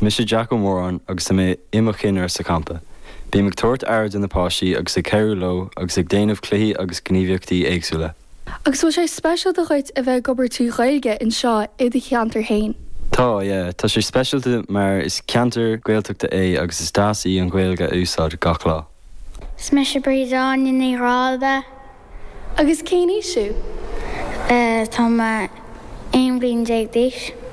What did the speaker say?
mis sé Jack O'Moran agus sa mé imachcin ar sa campa. Bí me tuairt aird in na páistí agus sa ceirú lo agus ag déanamh cluichí agus gníomhaíochtaí éagsúla. Agus bhfuil sé spéisial do chuid a bheith gobar tú Ghaeilge in seo iad cheantar hain. Tá sé spéisialta mar is ceantar Gaeltachta é agus is dásaí an Ghaeilge úsáid gach lá. Is me sé brídáin in Ráilbe. Agus céine siú? Tá ma 1 bliain 10 díos.